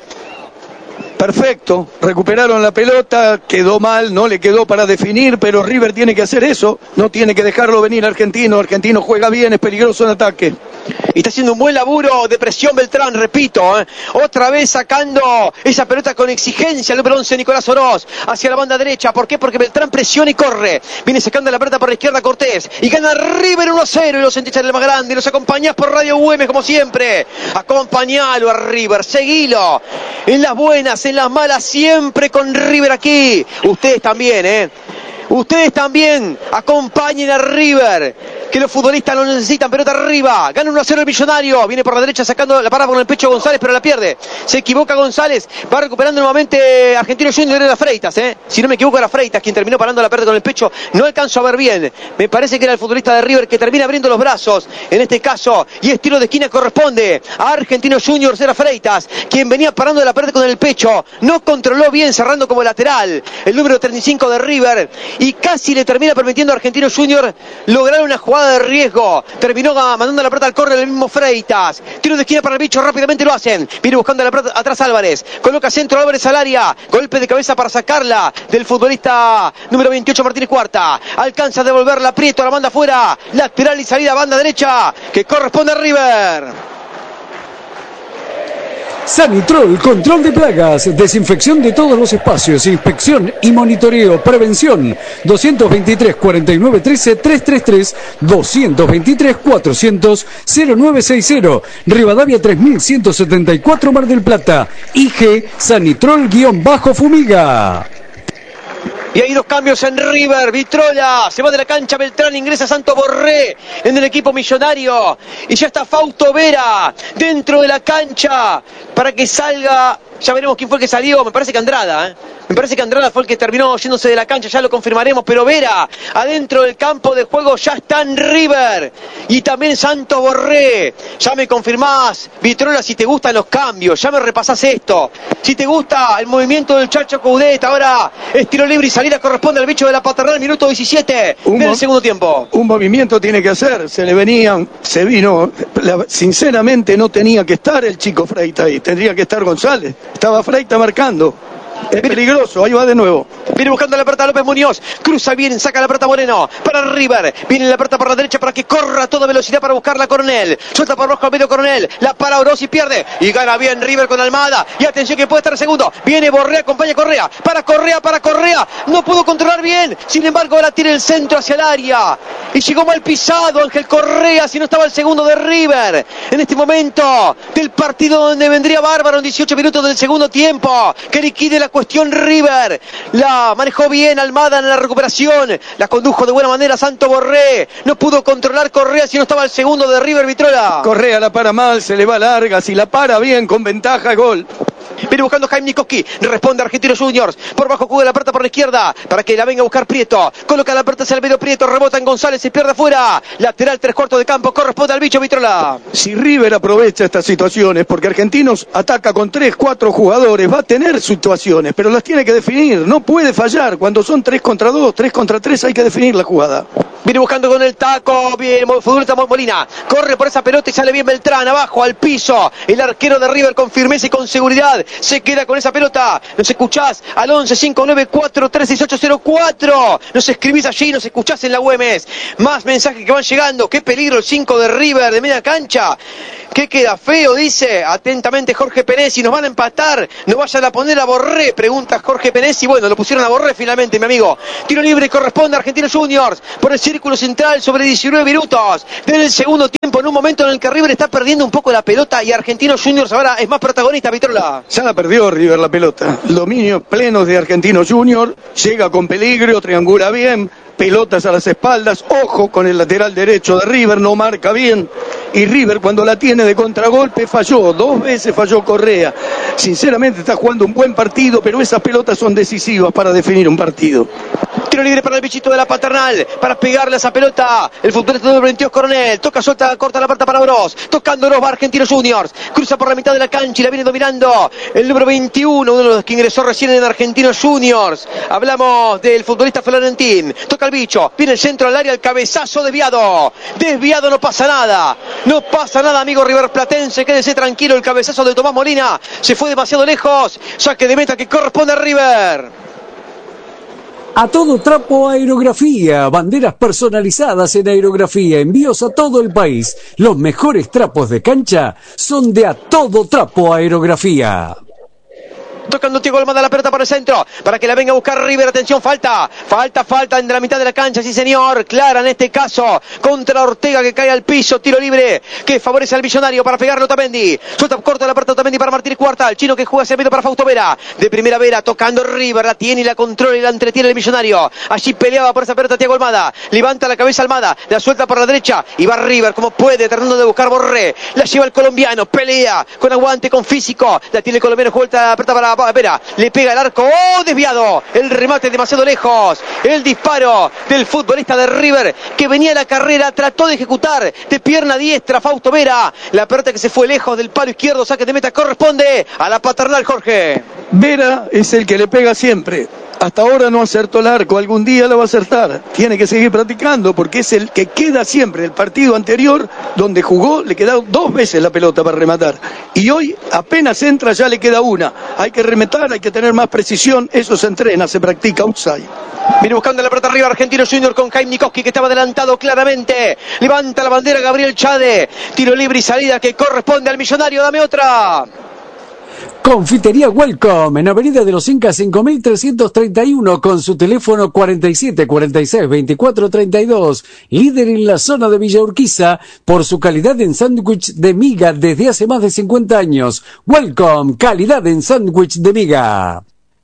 Perfecto, recuperaron la pelota, quedó mal, no le quedó para definir, pero River tiene que hacer eso, no tiene que dejarlo venir Argentino. Argentino juega bien, es peligroso en ataque. Y está haciendo un buen laburo de presión Beltrán, repito, ¿eh? Otra vez sacando esa pelota con exigencia el número once, Nicolás Oroz, hacia la banda derecha. ¿Por qué? Porque Beltrán presiona y corre. Viene sacando la pelota por la izquierda Cortés. Y gana River uno a cero. Y los sentís en el más grande. Y los acompañás por Radio Güemes, como siempre. Acompañalo a River, seguilo. En las buenas, en las malas, siempre con River aquí. Ustedes también, ¿eh? Ustedes también acompañen a River, que los futbolistas lo necesitan. Pelota arriba, gana uno a cero el Millonario. Viene por la derecha sacando la para por el pecho González, pero la pierde. Se equivoca González, va recuperando nuevamente Argentino Junior. Era Freitas, ¿eh? Si no me equivoco era Freitas quien terminó parando la pérdida con el pecho. No alcanzo a ver bien, me parece que era el futbolista de River que termina abriendo los brazos en este caso, y es tiro de esquina, corresponde a Argentino Junior. Era Freitas quien venía parando la pérdida con el pecho, no controló bien, cerrando como lateral el número treinta y cinco de River, y casi le termina permitiendo a Argentino Junior lograr una jugada de riesgo. Terminó mandando la pelota al córner el mismo Freitas. Tiro de esquina para el bicho, rápidamente lo hacen. Viene buscando la pelota atrás Álvarez. Coloca centro Álvarez al área. Golpe de cabeza para sacarla del futbolista número veintiocho Martínez Cuarta. Alcanza a devolverla Prieto, la manda afuera. Lateral y salida banda derecha que corresponde a River. Sanitrol, control de plagas, desinfección de todos los espacios, inspección y monitoreo, prevención. dos veintitrés, cuarenta y nueve, trece, trescientos treinta y tres, dos veintitrés, cuatrocientos, cero nueve sesenta, Rivadavia tres mil ciento setenta y cuatro, Mar del Plata. I G Sanitrol-Fumiga. Y hay dos cambios en River. Vitrola se va de la cancha, Beltrán, ingresa Santo Borré en el equipo millonario. Y ya está Fausto Vera dentro de la cancha para que salga. Ya veremos quién fue el que salió. Me parece que Andrada, ¿eh? Me parece que Andrada fue el que terminó yéndose de la cancha, ya lo confirmaremos, pero Vera, adentro del campo de juego, ya está en River. Y también Santo Borré. Ya me confirmás, Vitrola, si te gustan los cambios, ya me repasás esto. Si te gusta el movimiento del Chacho Coudet, ahora es tiro libre y salida corresponde al bicho de la Paternal, minuto diecisiete un del segundo tiempo. Un movimiento tiene que hacer, se le venían, se vino, la, sinceramente no tenía que estar el chico Freitas ahí, tendría que estar González. Estaba Freitas marcando. Es peligroso, ahí va de nuevo. Viene buscando la pelota López Muñoz. Cruza bien, saca la pelota Moreno para River. Viene la pelota por la derecha para que corra a toda velocidad para buscarla Coronel. Suelta por abajo al medio Coronel. La para Oroz y pierde. Y gana bien River con Almada. Y atención que puede estar segundo. Viene Borré, acompaña a Correa. Para Correa, para Correa. No pudo controlar bien. Sin embargo, ahora tira el centro hacia el área. Y llegó mal pisado Ángel Correa, si no estaba el segundo de River. En este momento del partido donde vendría bárbaro en dieciocho minutos del segundo tiempo. Que liquide la cuestión River. La manejó bien Almada en la recuperación. La condujo de buena manera Santo Borré. No pudo controlar Correa si no estaba el segundo de River, Vitrola. Correa la para mal, se le va larga. Si la para bien, con ventaja, gol. Viene buscando Jaime Nikoski. Responde Argentinos Juniors. Por bajo juega la pelota por la izquierda para que la venga a buscar Prieto. Coloca la pelota hacia el medio Prieto. Rebota en González. Se pierde afuera. Lateral tres cuartos de campo. Corresponde al bicho, Vitrola. Si River aprovecha estas situaciones, porque Argentinos ataca con tres, cuatro jugadores, va a tener situaciones, pero las tiene que definir. No puede fallar. Cuando son tres contra dos, tres contra tres, hay que definir la jugada. Viene buscando con el taco. Bien, futbolista Molina. Corre por esa pelota y sale bien Beltrán. Abajo, al piso. El arquero de River con firmeza y con seguridad. Se queda con esa pelota. Nos escuchás al once cinco nueve cuatro tres seis ocho cero cuatro. Nos escribís allí, nos escuchás en la Güemes. Más mensajes que van llegando. Qué peligro el cinco de River de media cancha. ¿Qué queda feo? Dice atentamente Jorge Penesi. Nos van a empatar. No vayan a poner a Borré, pregunta Jorge Penesi. Bueno, lo pusieron a Borré finalmente, mi amigo. Tiro libre corresponde a Argentinos Juniors por el círculo central sobre diecinueve minutos del segundo tiempo, en un momento en el que River está perdiendo un poco la pelota y Argentinos Juniors ahora es más protagonista, Vitrola. Ya la perdió River la pelota. El dominio pleno de Argentinos Juniors. Llega con peligro, triangula bien. Pelotas a las espaldas, ojo con el lateral derecho de River, no marca bien. Y River cuando la tiene de contragolpe falló, dos veces falló Correa. Sinceramente está jugando un buen partido, pero esas pelotas son decisivas para definir un partido. Tiro libre para el bichito de la Paternal, para pegarle a esa pelota. El futbolista número veintidós Coronel, toca, suelta, corta la parte para Oroz. Tocando Oroz va Argentinos Juniors, cruza por la mitad de la cancha y la viene dominando el número veintiuno, uno de los que ingresó recién en Argentinos Juniors. Hablamos del futbolista Florentín. Toca el bicho, viene el centro al área, el cabezazo desviado. Desviado, no pasa nada. No pasa nada, amigo River Platense, quédese tranquilo, el cabezazo de Tomás Molina se fue demasiado lejos. Saque de meta que corresponde a River. A Todo Trapo Aerografía, banderas personalizadas en aerografía, envíos a todo el país. Los mejores trapos de cancha son de A Todo Trapo Aerografía. Tocando Thiago Almada la pelota para el centro, para que la venga a buscar River. Atención, falta, falta, falta en la mitad de la cancha, sí señor, clara en este caso, contra Ortega que cae al piso, tiro libre, que favorece al Millonario para pegarlo Otamendi, suelta corto la pelota Otamendi para Martínez Cuarta, el chino que juega hacia el medio para Fausto Vera, de primera Vera, tocando River, la tiene y la controla y la entretiene el Millonario, allí peleaba por esa pelota Thiago Almada, levanta la cabeza Almada, la suelta por la derecha, y va River como puede, tratando de buscar Borré, la lleva el colombiano, pelea, con aguante, con físico, la tiene el colombiano, vuelta la pelota para Vera, le pega el arco, ¡oh! Desviado, el remate demasiado lejos, el disparo del futbolista de River que venía a la carrera, trató de ejecutar de pierna diestra Fausto Vera, la pelota que se fue lejos del palo izquierdo, saque de meta, corresponde a la Paternal, Jorge. Vera es el que le pega siempre. Hasta ahora no acertó el arco, algún día lo va a acertar. Tiene que seguir practicando porque es el que queda siempre. El partido anterior, donde jugó, le quedó dos veces la pelota para rematar. Y hoy apenas entra, ya le queda una. Hay que rematar, hay que tener más precisión. Eso se entrena, se practica outside. Viene buscando la pelota arriba Argentino Junior con Jaime Nikoski, que estaba adelantado claramente. Levanta la bandera Gabriel Chade. Tiro libre y salida que corresponde al Millonario. Dame otra. Confitería Welcome en Avenida de los Incas cinco mil trescientos treinta y uno con su teléfono cuarenta y siete cuarenta y seis veinticuatro treinta y dos, líder en la zona de Villa Urquiza por su calidad en sándwich de miga desde hace más de cincuenta años. Welcome, calidad en sándwich de miga.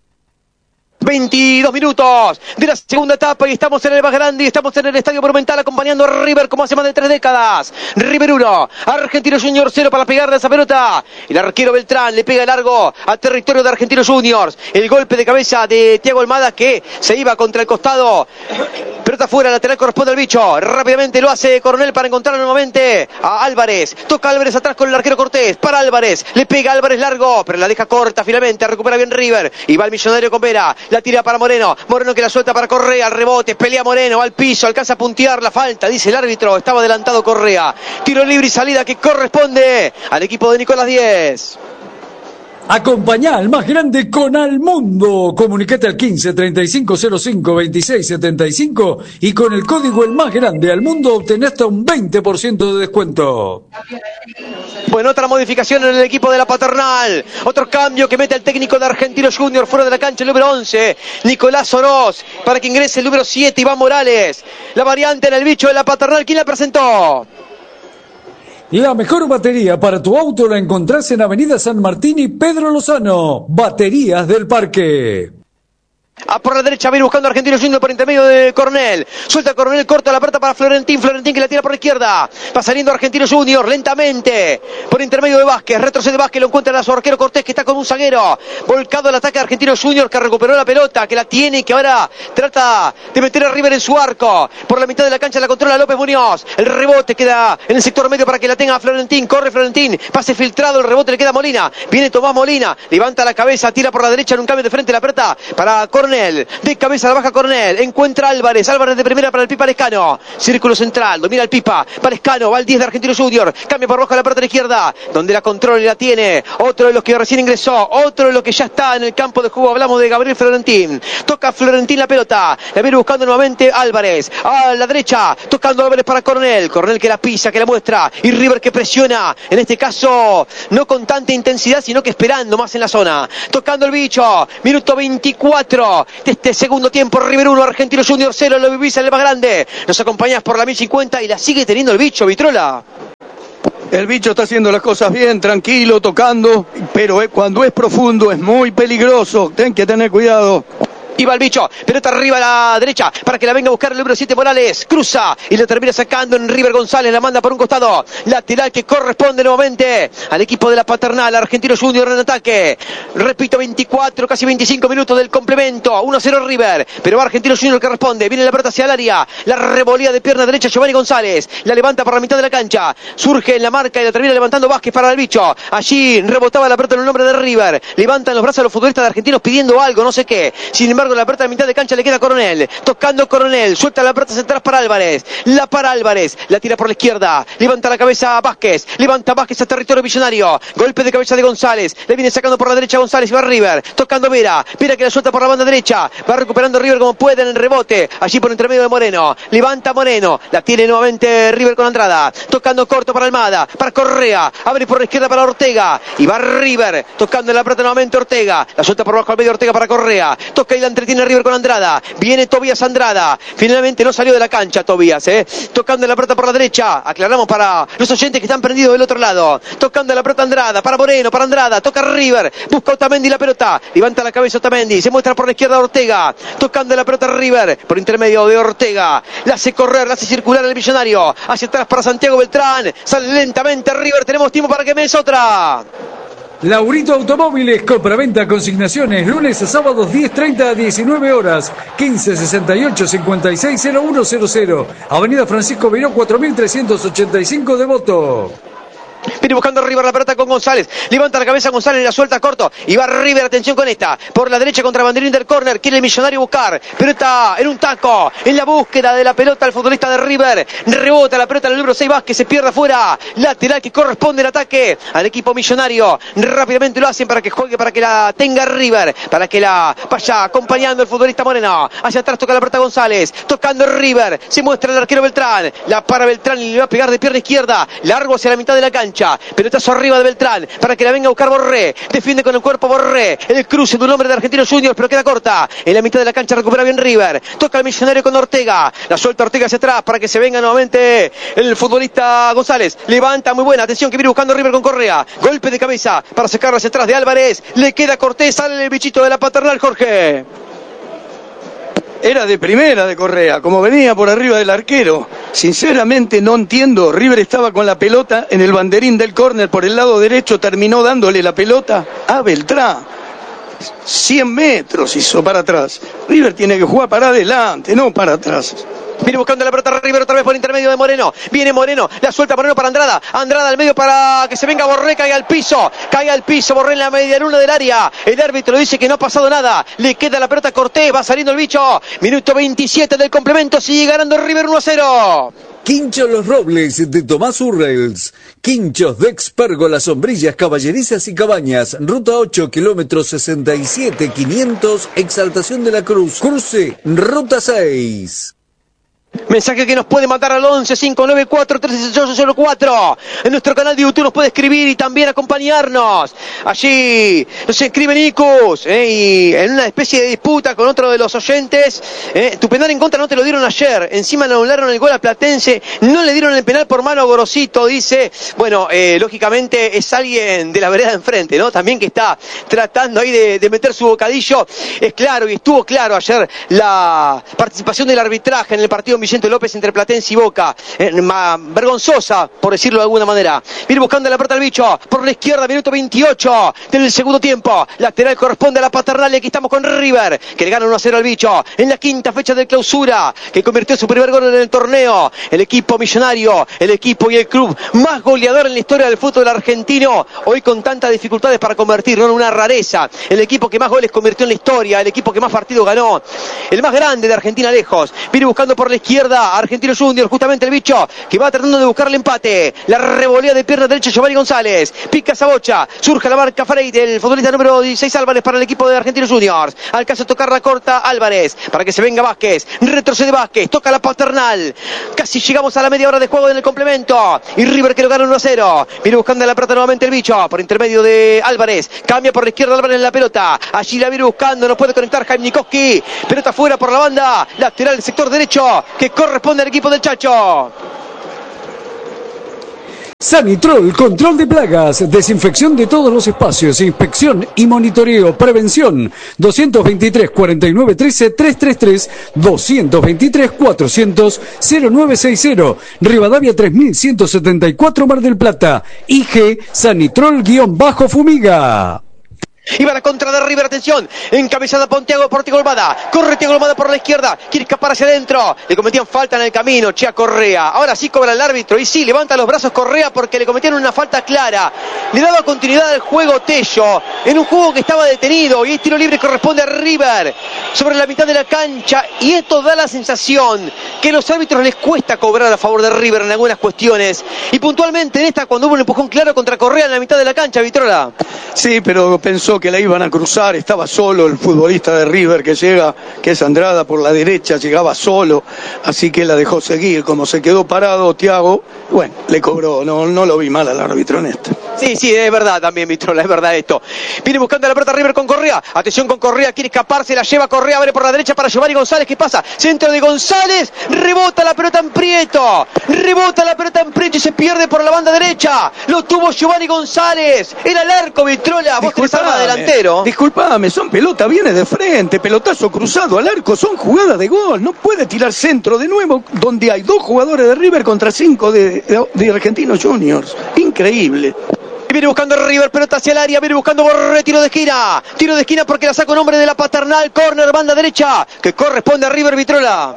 veintidós minutos de la segunda etapa y estamos en el más grande y estamos en el Estadio Monumental acompañando a River como hace más de tres décadas. River uno, Argentino Junior cero para pegarle a esa pelota. El arquero Beltrán le pega largo a territorio de Argentino Juniors. El golpe de cabeza de Thiago Almada que se iba contra el costado. Pelota fuera, lateral corresponde al bicho. Rápidamente lo hace Coronel para encontrar nuevamente a Álvarez. Toca Álvarez atrás con el arquero Cortés. Para Álvarez, le pega Álvarez largo, pero la deja corta finalmente. Recupera bien River y va el Millonario con Vera. La tira para Moreno, Moreno que la suelta para Correa, al rebote, pelea Moreno, va al piso, alcanza a puntear la falta, dice el árbitro, estaba adelantado Correa, tiro libre y salida que corresponde al equipo de Nicolás Díez. Acompañá al más grande con Almundo. Comunicate al quince treinta y cinco cero cinco veintiséis setenta y cinco y con el código el más grande Almundo obtenés hasta un veinte por ciento de descuento. Bueno, otra modificación en el equipo de la Paternal. Otro cambio que mete el técnico de Argentino Junior fuera de la cancha, el número once, Nicolás Oroz, para que ingrese el número siete, Iván Morales. La variante en el bicho de la Paternal, ¿quién la presentó? La mejor batería para tu auto la encontrás en Avenida San Martín y Pedro Lozano. Baterías del Parque. A por la derecha viene buscando a Argentino Junior por intermedio de Coronel. Suelta Coronel, corta la pelota para Florentín. Florentín que la tira por la izquierda. Va saliendo Argentino Junior lentamente. Por intermedio de Vázquez. Retrocede Vázquez, lo encuentra a su arquero Cortés que está con un zaguero. Volcado al ataque de Argentino Junior que recuperó la pelota, que la tiene y que ahora trata de meter a River en su arco. Por la mitad de la cancha la controla López Muñoz. El rebote queda en el sector medio para que la tenga Florentín. Corre Florentín. Pase filtrado, el rebote le queda a Molina. Viene Tomás Molina. Levanta la cabeza, tira por la derecha en un cambio de frente la pelota para Coronel. De cabeza la baja Coronel, encuentra Álvarez, Álvarez de primera para el Pipa Lescano, círculo central, domina el Pipa, para Lescano, va el diez de Argentino Junior, cambia por bajo la pelota de la izquierda, donde la controla y la tiene, otro de los que recién ingresó, otro de los que ya está en el campo de juego, hablamos de Gabriel Florentín, toca Florentín la pelota, la viene buscando nuevamente Álvarez, a la derecha, tocando Álvarez para Coronel, Coronel que la pisa, que la muestra, y River que presiona, en este caso, no con tanta intensidad, sino que esperando más en la zona, tocando el bicho, minuto veinticuatro, de este segundo tiempo, River uno, Argentino Junior cero, lo vivís en el más grande. Nos acompañás por la mil cincuenta y la sigue teniendo el bicho, Vitrola. El bicho está haciendo las cosas bien, tranquilo, tocando, pero cuando es profundo es muy peligroso, ten que tener cuidado. Y va el bicho, pelota arriba a la derecha para que la venga a buscar el número siete Morales, cruza y la termina sacando en River González, la manda por un costado, lateral que corresponde nuevamente al equipo de la Paternal, Argentino Junior en ataque, repito, veinticuatro, casi veinticinco minutos del complemento, uno a cero River, pero va Argentino Junior que responde, viene la pelota hacia el área, la revolía de pierna derecha Giovanni González, la levanta por la mitad de la cancha, surge en la marca y la termina levantando Vázquez para el bicho, allí rebotaba la pelota en el nombre de River, levantan los brazos a los futbolistas de Argentinos pidiendo algo, no sé qué, sin embargo embargo la pelota a mitad de cancha le queda a Coronel, tocando Coronel, suelta la pelota central para Álvarez, la para Álvarez, la tira por la izquierda, levanta la cabeza a Vázquez, levanta Vázquez a territorio millonario, golpe de cabeza de González, le viene sacando por la derecha González y va River, tocando Vera, Vera que la suelta por la banda derecha, va recuperando River como puede en el rebote, allí por entre medio de Moreno, levanta Moreno, la tiene nuevamente River con Andrada, tocando corto para Almada, para Correa, abre por la izquierda para Ortega, y va River, tocando la pelota nuevamente Ortega, la suelta por bajo al medio Ortega para Correa, toca y la entretiene River con Andrada, viene Tobías Andrada, finalmente no salió de la cancha Tobías, eh, tocando la pelota por la derecha, aclaramos para los oyentes que están prendidos del otro lado, tocando la pelota Andrada, para Moreno, para Andrada, toca River, busca Otamendi la pelota, levanta la cabeza Otamendi, se muestra por la izquierda Ortega, tocando la pelota River, por intermedio de Ortega, la hace correr, la hace circular el millonario, hacia atrás para Santiago Beltrán, sale lentamente River, tenemos tiempo para que me des otra. Laurito Automóviles, compraventa, consignaciones, lunes a sábados diez treinta a diecinueve horas, quince sesenta y ocho cincuenta y seis cero uno cero cero, Avenida Francisco Beiró cuatro mil trescientos ochenta y cinco Devoto. Viene buscando River la pelota con González, levanta la cabeza González, la suelta corto y va River, atención con esta, por la derecha contra banderín del córner, quiere el millonario buscar, pelota en un taco, en la búsqueda de la pelota el futbolista de River, rebota la pelota en el número seis Vázquez, se pierde afuera, lateral que corresponde el ataque al equipo millonario, rápidamente lo hacen para que juegue, para que la tenga River, para que la vaya acompañando el futbolista Moreno, hacia atrás toca la pelota González, tocando River, se muestra el arquero Beltrán, la para Beltrán y le va a pegar de pierna izquierda, largo hacia la mitad de la cancha, pelotazo arriba de Beltrán, para que la venga a buscar Borré, defiende con el cuerpo Borré, el cruce de un hombre de Argentinos Juniors, pero queda corta, en la mitad de la cancha recupera bien River, toca el millonario con Ortega, la suelta Ortega hacia atrás, para que se venga nuevamente el futbolista González, levanta muy buena, atención que viene buscando River con Correa, golpe de cabeza, para sacarlo hacia atrás de Álvarez, le queda Cortés, sale el bichito de la paternal, Jorge. Era de primera de Correa, como venía por arriba del arquero. Sinceramente no entiendo, River estaba con la pelota en el banderín del córner por el lado derecho, terminó dándole la pelota a Beltrán. cien metros hizo para atrás. River tiene que jugar para adelante, no para atrás. Viene buscando la pelota River otra vez por intermedio de Moreno. Viene Moreno, la suelta Moreno para Andrada. Andrada al medio para que se venga Borré, caiga al piso. Caiga al piso, Borré en la media luna del área. El árbitro dice que no ha pasado nada. Le queda la pelota a Cortés, va saliendo el bicho. Minuto veintisiete del complemento, sigue ganando River uno a cero. Quinchos Los Robles de Tomás Urrels. Quinchos de Expérgolas, sombrillas, caballerizas y cabañas. Ruta ocho, kilómetros sesenta y siete quinientos, Exaltación de la Cruz. Cruce, ruta seis. Mensaje que nos puede mandar al once cinco nueve cuatro tres ocho cero cuatro. En nuestro canal de YouTube nos puede escribir y también acompañarnos. Allí nos escriben Icus, eh, y en una especie de disputa con otro de los oyentes. Eh, tu penal en contra no te lo dieron ayer. Encima le anularon el gol a Platense. No le dieron el penal por mano a Gorosito, dice. Bueno, eh, lógicamente es alguien de la vereda de enfrente, ¿no? También que está tratando ahí de, de meter su bocadillo. Es claro, y estuvo claro ayer la participación del arbitraje en el partido Vicente López entre Platense y Boca, eh, ma, vergonzosa, por decirlo de alguna manera. Viene buscando la pelota al bicho, por la izquierda, minuto veintiocho del segundo tiempo. Lateral corresponde a la paternal y aquí estamos con River, que le gana uno a cero al bicho, en la quinta fecha de clausura, que convirtió su primer gol en el torneo. El equipo millonario, el equipo y el club más goleador en la historia del fútbol argentino, hoy con tantas dificultades para convertir, no en una rareza. El equipo que más goles convirtió en la historia, el equipo que más partidos ganó, el más grande de Argentina lejos. Viene buscando por la izquierda Argentinos Juniors, justamente el bicho que va tratando de buscar el empate, la revolea de pierna derecha Giovanni González, pica esa bocha, surge la marca Freire, el futbolista número dieciséis Álvarez para el equipo de Argentinos Juniors, alcanza a tocar la corta Álvarez, para que se venga Vázquez, retrocede Vázquez, toca la paternal, casi llegamos a la media hora de juego en el complemento, y River que lo gana uno a cero, viene buscando la pelota nuevamente el bicho, por intermedio de Álvarez, cambia por la izquierda Álvarez en la pelota, allí la viene buscando, no puede conectar Jaime Nikowski, pelota fuera por la banda, lateral del sector derecho, que corresponde al equipo del Chacho. Sanitrol, control de plagas, desinfección de todos los espacios, inspección y monitoreo, prevención. doscientos veintitrés, cuarenta y nueve trece, trescientos treinta y tres, doscientos veintitrés, cuatrocientos, cero nueve sesenta, Rivadavia tres mil ciento setenta y cuatro, Mar del Plata. I G Sanitrol-Fumiga. Y va la contra de River, atención, encabezada por Thiago, por Thiago Almada, corre Thiago Almada por la izquierda, quiere escapar hacia adentro, le cometían falta en el camino, Che a Correa, ahora sí cobra el árbitro, y sí, levanta los brazos Correa porque le cometieron una falta clara, le daba continuidad al juego Tello, en un juego que estaba detenido, y el tiro libre corresponde a River, sobre la mitad de la cancha, y esto da la sensación que a los árbitros les cuesta cobrar a favor de River en algunas cuestiones, y puntualmente en esta cuando hubo un empujón claro contra Correa en la mitad de la cancha, Vitrola. Sí, pero pensó que la iban a cruzar, estaba solo el futbolista de River que llega, que es Andrada por la derecha, llegaba solo, así que la dejó seguir, como se quedó parado Thiago, bueno, le cobró, no, no lo vi mal al árbitro en este. Sí, sí, es verdad también, Vitrola, es verdad esto. Viene buscando la pelota River con Correa, atención con Correa, quiere escaparse, la lleva Correa, abre por la derecha para Giovanni González, ¿qué pasa? Centro de González, rebota la pelota en Prieto, rebota la pelota en Prieto y se pierde por la banda derecha, lo tuvo Giovanni González, era el arco, Vitrola, vos tenés arma delantero. Disculpame, son pelota, viene de frente, pelotazo cruzado al arco, son jugadas de gol, no puede tirar centro de nuevo, donde hay dos jugadores de River contra cinco de, de, de Argentinos Juniors, increíble. Viene buscando River, pelota hacia el área, viene buscando Borré, tiro de esquina, tiro de esquina porque la saca un hombre de la Paternal, córner, banda derecha, que corresponde a River, Vitrola.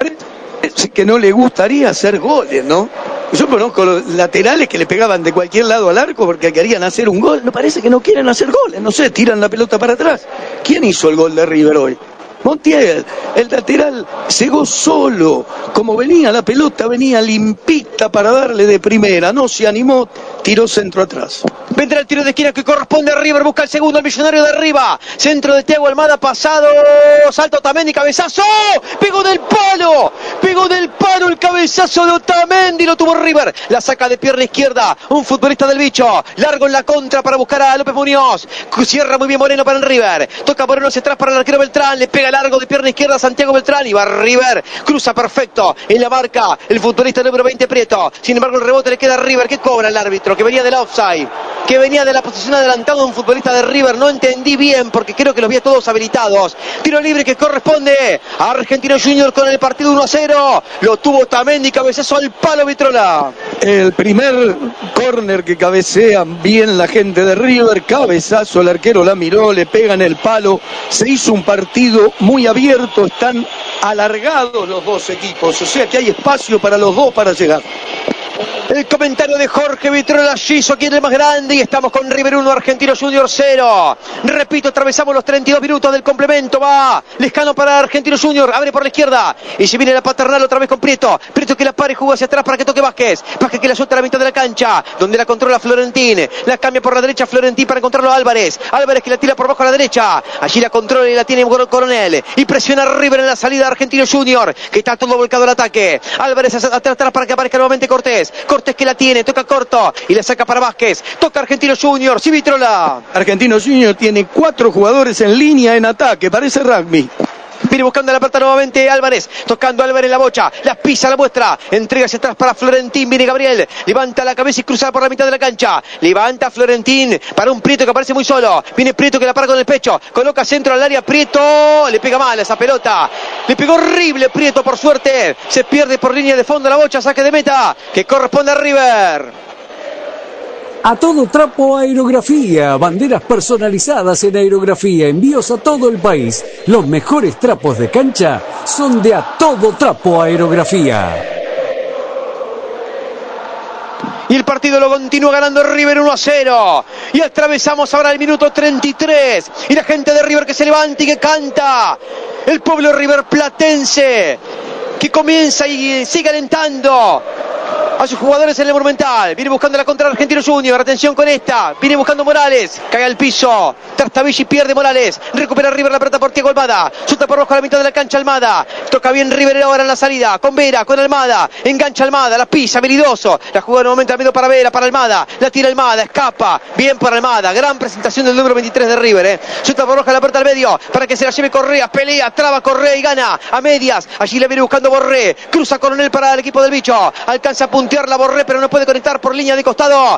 Que no le gustaría hacer goles, ¿no? Yo conozco los laterales que le pegaban de cualquier lado al arco porque querían hacer un gol, no parece que no quieren hacer goles, no sé, tiran la pelota para atrás. ¿Quién hizo el gol de River hoy? Montiel, el lateral llegó solo, como venía la pelota, venía limpita para darle de primera, no se animó, tiró centro atrás. Vendrá el tiro de esquina que corresponde a River, busca el segundo, el millonario de arriba, centro de Thiago Almada, pasado, salto Otamendi, cabezazo, pegó del palo, pegó del palo el cabezazo de Otamendi, lo tuvo River, la saca de pierna izquierda, un futbolista del bicho, largo en la contra para buscar a López Muñoz, cierra muy bien Moreno para el River, toca Moreno hacia atrás para el arquero Beltrán, le pega largo de pierna izquierda a Santiago Beltrán y va River, cruza perfecto en la marca el futbolista número veinte Prieto, sin embargo el rebote le queda a River, que cobra el árbitro, que venía del offside, que venía de la posición adelantada de un futbolista de River, no entendí bien porque creo que los vi a todos habilitados, tiro libre que corresponde a Argentino Junior con el partido uno a cero, lo tuvo Otamendi, cabezazo al palo, Vitrola. El primer córner que cabecean bien la gente de River, cabezazo, el arquero la miró, le pega en el palo, se hizo un partido muy abierto, están alargados los dos equipos, o sea que hay espacio para los dos para llegar. El comentario de Jorge Vitrola Giso, quien es el más grande, y estamos con River uno, Argentino Junior cero. Repito, atravesamos los treinta y dos minutos del complemento, va Lescano para Argentino Junior, abre por la izquierda, y se viene la Paternal otra vez con Prieto, Prieto que la para y juega hacia atrás para que toque Vázquez, Vázquez que la suelta a la mitad de la cancha, donde la controla Florentín, la cambia por la derecha Florentín para encontrarlo a Álvarez, Álvarez que la tira por bajo a la derecha, allí la controla y la tiene Coronel, y presiona a River en la salida de Argentino Junior, que está todo volcado al ataque, Álvarez atrás, atrás para que aparezca nuevamente Cortés, Cortés que la tiene, toca corto y la saca para Vázquez, toca Argentino Junior, sí, Vitrola. Argentino Junior tiene cuatro jugadores en línea en ataque, parece rugby. Viene buscando la pelota nuevamente Álvarez, tocando Álvarez la bocha, la pisa, la muestra, entrega hacia atrás para Florentín, viene Gabriel, levanta la cabeza y cruza por la mitad de la cancha, levanta Florentín para un Prieto que aparece muy solo, viene Prieto que la para con el pecho, coloca centro al área, Prieto, le pega mal a esa pelota, le pegó horrible Prieto, por suerte, se pierde por línea de fondo la bocha, saque de meta, que corresponde a River. A todo trapo aerografía, banderas personalizadas en aerografía, envíos a todo el país. Los mejores trapos de cancha son de A Todo Trapo Aerografía. Y el partido lo continúa ganando River uno a cero. Y atravesamos ahora el minuto treinta y tres. Y la gente de River que se levanta y que canta. El pueblo River Platense que comienza y sigue alentando a sus jugadores en el Monumental. Viene buscando la contra Argentino Junior. Atención con esta. Viene buscando Morales. Cae al piso. Tartavilli pierde Morales. Recupera River la pelota por Thiago Almada. Chuta por bajo a la mitad de la cancha Almada. Toca bien River ahora en la salida. Con Vera, con Almada. Engancha Almada. La pisa Veridoso. La juega nuevamente al medio para Vera, para Almada. La tira Almada. Escapa. Bien por Almada. Gran presentación del número veintitrés de River. Eh. Chuta por bajo a la pelota al medio. Para que se la lleve Correa. Pelea. Traba Correa y gana. A medias. Allí le viene buscando Borré. Cruza Coronel para el equipo del bicho. Alcanza a puntear la Borré, pero no puede conectar por línea de costado.